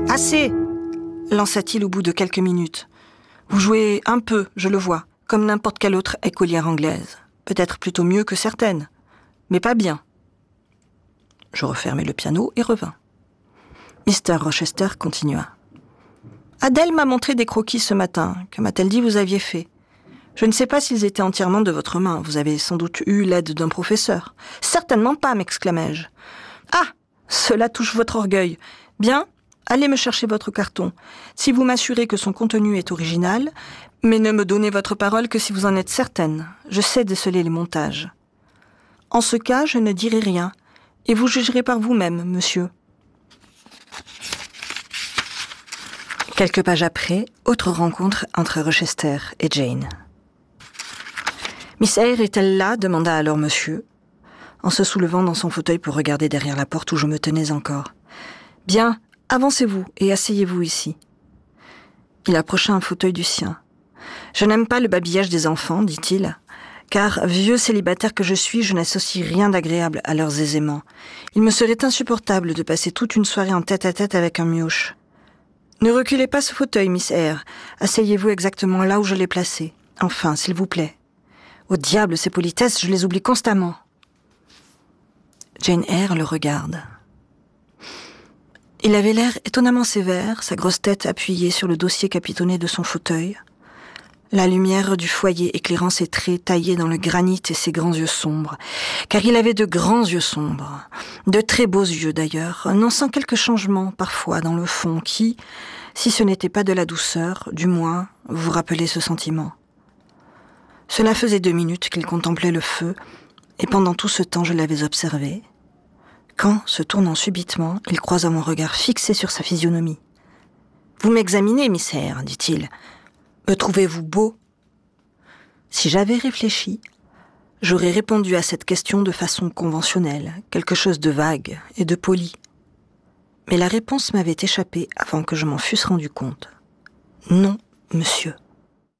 « Assez !» lança-t-il au bout de quelques minutes. « Vous jouez un peu, je le vois, comme n'importe quelle autre écolière anglaise. Peut-être plutôt mieux que certaines, mais pas bien. » Je refermai le piano et revins. Mr. Rochester continua. « Adèle m'a montré des croquis ce matin. Que m'a-t-elle dit vous aviez fait ? Je ne sais pas s'ils étaient entièrement de votre main. Vous avez sans doute eu l'aide d'un professeur. »« Certainement pas, m'exclamai-je. »« Ah, cela touche votre orgueil. Bien, allez me chercher votre carton. Si vous m'assurez que son contenu est original, mais ne me donnez votre parole que si vous en êtes certaine. Je sais déceler les montages. En ce cas, je ne dirai rien, et vous jugerez par vous-même, monsieur. » Quelques pages après, autre rencontre entre Rochester et Jane. « Miss Eyre est-elle là ?» demanda alors monsieur, en se soulevant dans son fauteuil pour regarder derrière la porte où je me tenais encore. « Bien, avancez-vous et asseyez-vous ici. » Il approcha un fauteuil du sien. « Je n'aime pas le babillage des enfants, dit-il, car, vieux célibataire que je suis, je n'associe rien d'agréable à leurs aiséments. Il me serait insupportable de passer toute une soirée en tête-à-tête avec un mioche. Ne reculez pas ce fauteuil, Miss Eyre. Asseyez-vous exactement là où je l'ai placé. Enfin, s'il vous plaît. Au diable, ces politesses, je les oublie constamment. » Jane Eyre le regarde. Il avait l'air étonnamment sévère, sa grosse tête appuyée sur le dossier capitonné de son fauteuil, la lumière du foyer éclairant ses traits taillés dans le granit et ses grands yeux sombres, car il avait de grands yeux sombres, de très beaux yeux d'ailleurs, non sans quelques changements parfois dans le fond qui, si ce n'était pas de la douceur, du moins, vous rappelait ce sentiment. Cela faisait 2 minutes qu'il contemplait le feu, et pendant tout ce temps je l'avais observé, quand, se tournant subitement, il croisa mon regard fixé sur sa physionomie. « Vous m'examinez, Miss Eyre, dit-il. Me trouvez-vous beau ?» Si j'avais réfléchi, j'aurais répondu à cette question de façon conventionnelle, quelque chose de vague et de poli. Mais la réponse m'avait échappé avant que je m'en fusse rendu compte. « Non, monsieur. »